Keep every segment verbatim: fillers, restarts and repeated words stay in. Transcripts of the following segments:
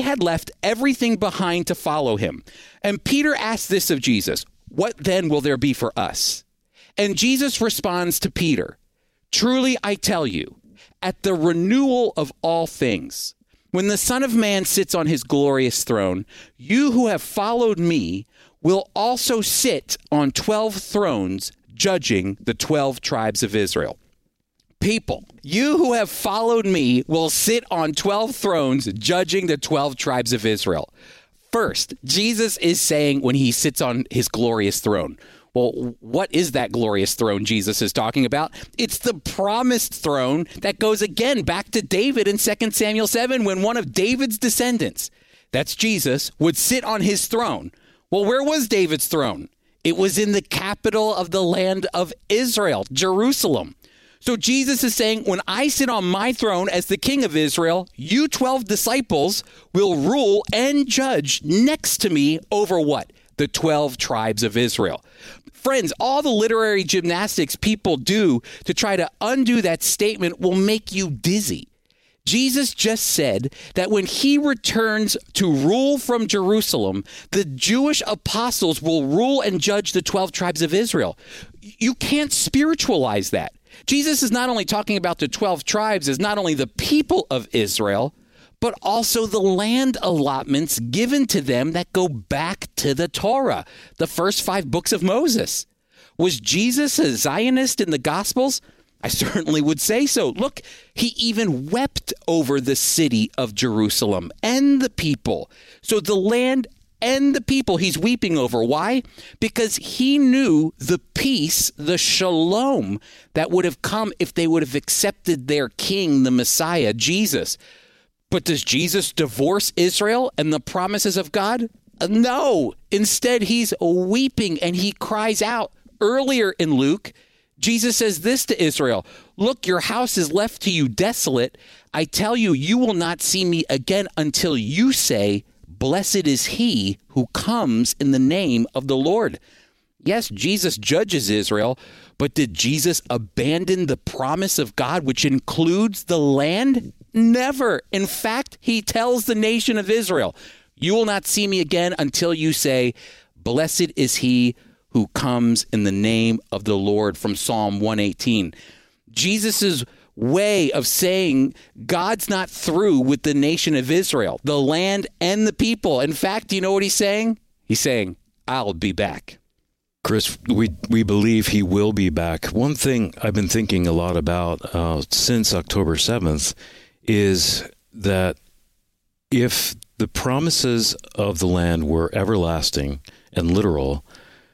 had left everything behind to follow him. And Peter asked this of Jesus, what then will there be for us? And Jesus responds to Peter, truly I tell you, at the renewal of all things, when the Son of Man sits on his glorious throne, you who have followed me will also sit on twelve thrones, judging the twelve tribes of Israel. People, you who have followed me will sit on twelve thrones, judging the twelve tribes of Israel. First, Jesus is saying when he sits on his glorious throne. Well, what is that glorious throne Jesus is talking about? It's the promised throne that goes again back to David in Second Samuel seven, when one of David's descendants, that's Jesus, would sit on his throne. Well, where was David's throne? It was in the capital of the land of Israel, Jerusalem. So Jesus is saying, when I sit on my throne as the king of Israel, you twelve disciples will rule and judge next to me over what? The twelve tribes of Israel. Friends, all the literary gymnastics people do to try to undo that statement will make you dizzy. Jesus just said that when he returns to rule from Jerusalem, the Jewish apostles will rule and judge the twelve tribes of Israel. You can't spiritualize that. Jesus is not only talking about the twelve tribes as not only the people of Israel, but also the land allotments given to them that go back to the Torah, the first five books of Moses. Was Jesus a Zionist in the Gospels? I certainly would say so. Look, he even wept over the city of Jerusalem and the people. So the land and the people he's weeping over. Why? Because he knew the peace, the shalom that would have come if they would have accepted their king, the Messiah, Jesus. But does Jesus divorce Israel and the promises of God? No. Instead, he's weeping and he cries out. Earlier in Luke, Jesus says this to Israel, look, your house is left to you desolate. I tell you, you will not see me again until you say, blessed is he who comes in the name of the Lord. Yes, Jesus judges Israel, but did Jesus abandon the promise of God, which includes the land? Never. In fact, he tells the nation of Israel, you will not see me again until you say, blessed is he who comes in the name of the Lord, from Psalm one eighteen. Jesus's way of saying God's not through with the nation of Israel, the land and the people. In fact, do you know what he's saying? He's saying, I'll be back. Chris, we we believe he will be back. One thing I've been thinking a lot about uh, since October seventh is that if the promises of the land were everlasting and literal,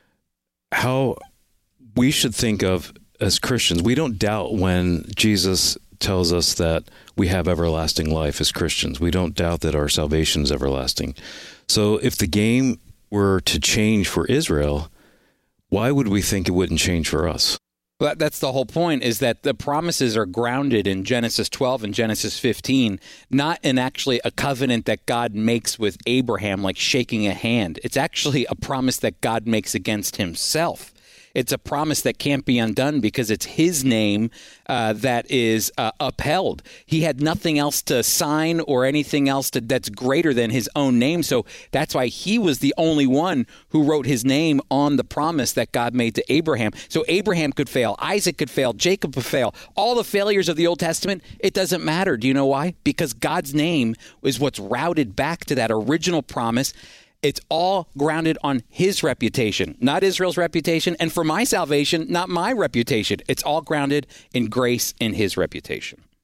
how we should think of as Christians, we don't doubt when Jesus tells us that we have everlasting life as Christians. We don't doubt that our salvation is everlasting. So if the game were to change for Israel, why would we think it wouldn't change for us? Well, that's the whole point, is that the promises are grounded in Genesis twelve and Genesis fifteen, not in actually a covenant that God makes with Abraham, like shaking a hand. It's actually a promise that God makes against himself. It's a promise that can't be undone because it's his name uh, that is uh, upheld. He had nothing else to sign or anything else to, that's greater than his own name. So that's why he was the only one who wrote his name on the promise that God made to Abraham. So Abraham could fail, Isaac could fail, Jacob could fail. All the failures of the Old Testament, it doesn't matter. Do you know why? Because God's name is what's routed back to that original promise. It's all grounded on his reputation, not Israel's reputation. And for my salvation, not my reputation. It's all grounded in grace in his reputation.